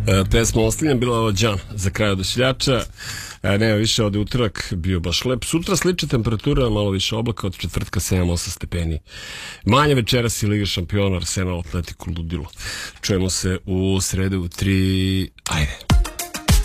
Pesma ostavljam bila ovo Đan za kraj odašiljača. Nema više, ovdje utorak bio baš lep. Sutra slična temperatura, malo više oblaka, od četvrtka 7-8 stepeni. Manje večeras i Liga šampiona, Arsenal, Atletico, ludilo. Čujemo se u sredu u 3. Ajde.